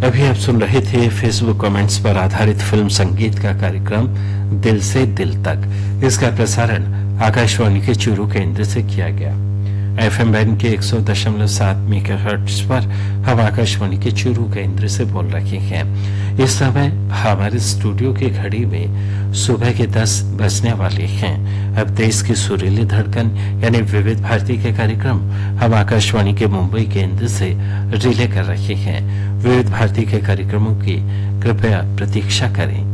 अभी आप सुन रहे थे फेसबुक कमेंट्स पर आधारित फिल्म संगीत का कार्यक्रम दिल से दिल तक। इसका प्रसारण आकाशवाणी के चूरू केंद्र से किया गया। एफएम बैंड के 100.7 मेगाहर्ट्ज पर हम आकाशवाणी के चूरू केंद्र से बोल रहे हैं। इस समय हमारे स्टूडियो की घड़ी में सुबह के 10 बजने वाले हैं। अब देश की सुरीली धड़कन यानी विविध भारती के कार्यक्रम हम आकाशवाणी के मुंबई केंद्र से रिले कर रहे हैं। विविध भारती के कार्यक्रमों की कृपया प्रतीक्षा करें।